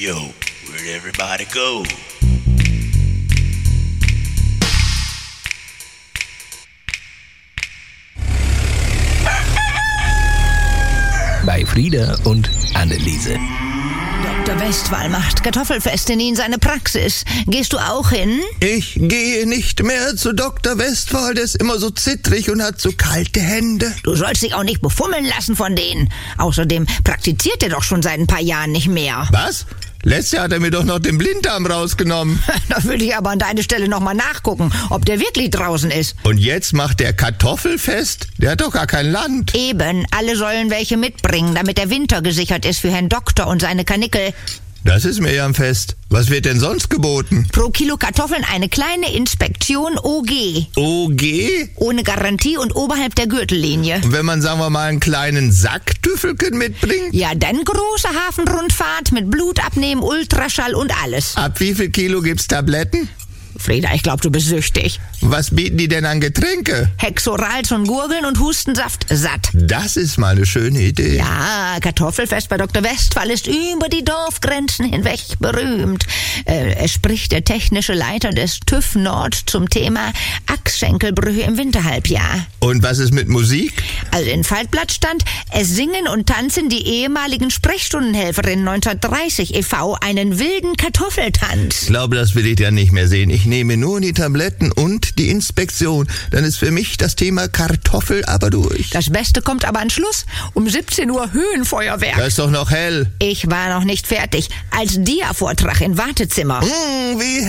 Yo, where'd everybody go? Bei Frieda und Anneliese. Dr. Westphal macht Kartoffelfeste in seine Praxis. Gehst du auch hin? Ich gehe nicht mehr zu Dr. Westphal, der ist immer so zittrig und hat so kalte Hände. Du sollst dich auch nicht befummeln lassen von denen. Außerdem praktiziert er doch schon seit ein paar Jahren nicht mehr. Was? Letztes Jahr hat er mir doch noch den Blinddarm rausgenommen. Da würde ich aber an deiner Stelle nochmal nachgucken, ob der wirklich draußen ist. Und jetzt macht der Kartoffelfest? Der hat doch gar kein Land. Eben, alle sollen welche mitbringen, damit der Winter gesichert ist für Herrn Doktor und seine Kanickel. Das ist mir ja ein Fest. Was wird denn sonst geboten? Pro Kilo Kartoffeln eine kleine Inspektion OG. OG? Ohne Garantie und oberhalb der Gürtellinie. Und wenn man, sagen wir mal, einen kleinen Sack Tüffelchen mitbringt? Ja, dann große Hafenrundfahrt mit Blutabnehmen, Ultraschall und alles. Ab wie viel Kilo gibt's Tabletten? Frieda, ich glaube, du bist süchtig. Was bieten die denn an Getränke? Hexorals und Gurgeln und Hustensaft satt. Das ist mal eine schöne Idee. Ja, Kartoffelfest bei Dr. Westphal ist über die Dorfgrenzen hinweg berühmt. Es spricht der technische Leiter des TÜV Nord zum Thema Achsschenkelbrüche im Winterhalbjahr. Und was ist mit Musik? Also in Faltblatt stand, es singen und tanzen die ehemaligen Sprechstundenhelferinnen 1930 e.V. einen wilden Kartoffeltanz. Ich glaube, das will ich ja nicht mehr sehen. Ich nehme nur die Tabletten und die Inspektion. Dann ist für mich das Thema Kartoffel aber durch. Das Beste kommt aber an Schluss. Um 17 Uhr Höhenfeuerwerk. Da ist doch noch hell. Ich war noch nicht fertig. Als Dia-Vortrag im Wartezimmer. Wie